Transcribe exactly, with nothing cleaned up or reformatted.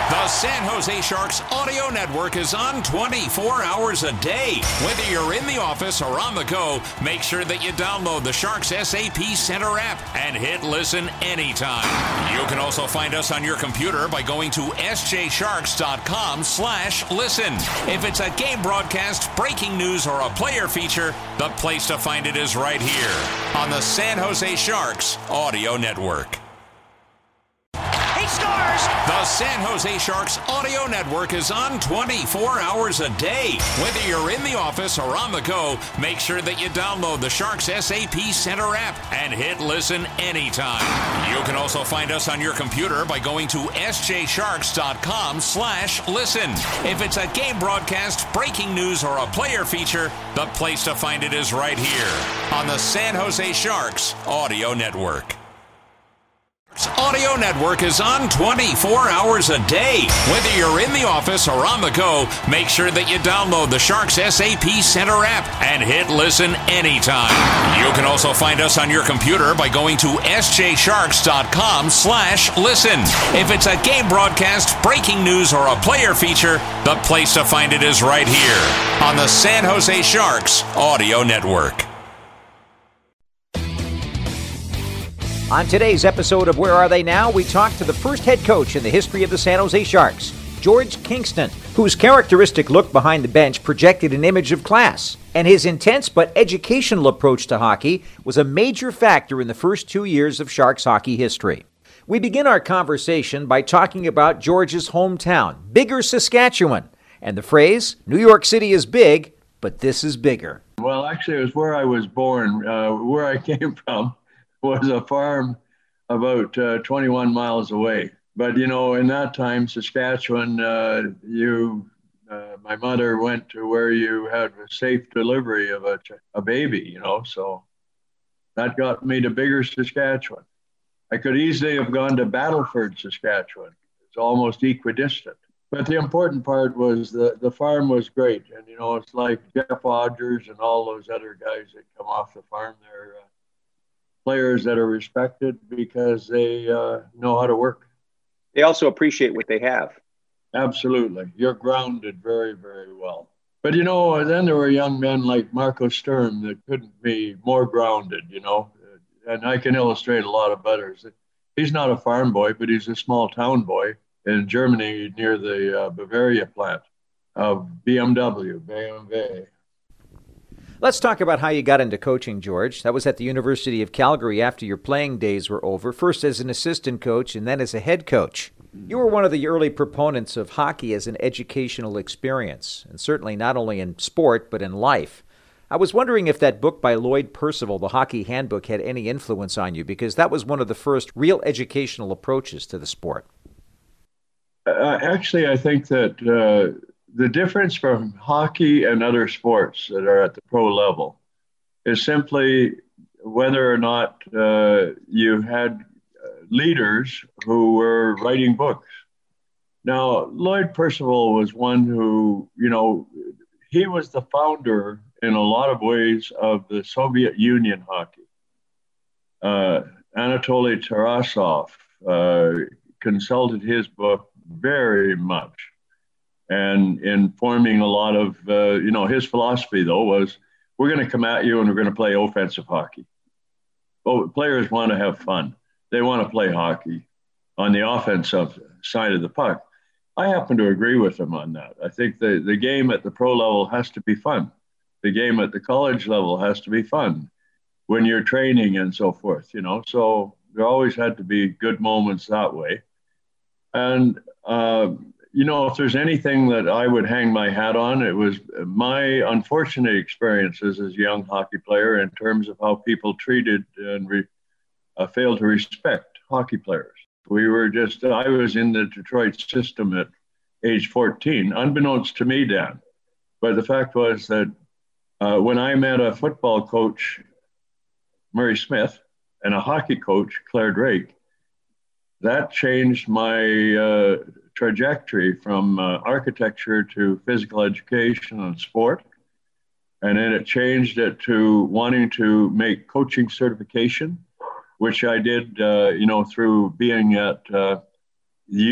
The San Jose Sharks Audio Network is on twenty-four hours a day. Whether you're in the office or on the go, make sure that you download the Sharks S A P Center app and hit listen anytime. You can also find us on your computer by going to sjsharks.com slash listen. If it's a game broadcast, breaking news, or a player feature, the place to find it is right here on the San Jose Sharks Audio Network. He scores! The San Jose Sharks Audio Network is on twenty-four hours a day. Whether you're in the office or on the go, make sure that you download the Sharks S A P Center app and hit listen anytime. You can also find us on your computer by going to sjsharks.com slash listen. If it's a game broadcast, breaking news, or a player feature, the place to find it is right here on the San Jose Sharks Audio Network. Audio Network is on twenty-four hours a day. Whether you're in the office or on the go, make sure that you download the Sharks S A P Center app and hit listen anytime. You can also find us on your computer by going to sjsharks.com slash listen. If it's a game broadcast, breaking news, or a player feature, the place to find it is right here on the San Jose Sharks Audio Network. On today's episode of Where Are They Now?, we talk to the first head coach in the history of the San Jose Sharks, George Kingston, whose characteristic look behind the bench projected an image of class, and his intense but educational approach to hockey was a major factor in the first two years of Sharks hockey history. We begin our conversation by talking about George's hometown, Biggar, Saskatchewan, and the phrase, New York City is big, but this is bigger. Well, actually, it was where I was born, uh, where I came from. Was a farm about uh, twenty-one miles away. But, you know, in that time, Saskatchewan, uh, you, uh, my mother went to where you had a safe delivery of a, a baby, you know, so that got me to Biggar, Saskatchewan. I could easily have gone to Battleford, Saskatchewan. It's almost equidistant. But the important part was the, the farm was great. And, you know, it's like Jeff Odgers and all those other guys that come off the farm there. Uh, players that are respected because they uh, know how to work. They also appreciate what they have. Absolutely. You're grounded very, very well. But, you know, then there were young men like Marco Sturm that couldn't be more grounded, you know, and I can illustrate a lot of others. He's not a farm boy, but he's a small town boy in Germany near the uh, Bavaria plant of B M W, B M W. Let's talk about how you got into coaching, George. That was at the University of Calgary after your playing days were over, first as an assistant coach and then as a head coach. You were one of the early proponents of hockey as an educational experience, and certainly not only in sport, but in life. I was wondering if that book by Lloyd Percival, The Hockey Handbook, had any influence on you, because that was one of the first real educational approaches to the sport. Uh, actually, I think that... Uh... The difference from hockey and other sports that are at the pro level is simply whether or not uh, you had leaders who were writing books. Now, Lloyd Percival was one who, you know, he was the founder in a lot of ways of the Soviet Union hockey. Uh, Anatoly Tarasov uh, consulted his book very much. And in forming a lot of, uh, you know, his philosophy, though, was we're going to come at you and we're going to play offensive hockey. Oh, players want to have fun. They want to play hockey on the offensive side of the puck. I happen to agree with him on that. I think the, the game at the pro level has to be fun. The game at the college level has to be fun when you're training and so forth, you know. So there always had to be good moments that way. And, uh, you know, if there's anything that I would hang my hat on, it was my unfortunate experiences as a young hockey player in terms of how people treated and re, uh, failed to respect hockey players. We were just, I was in the Detroit system at age fourteen, unbeknownst to me, Dan. But the fact was that uh, when I met a football coach, Murray Smith, and a hockey coach, Claire Drake, that changed my uh, trajectory from uh, architecture to physical education and sport. And then it changed it to wanting to make coaching certification, which I did, uh, you know, through being at uh,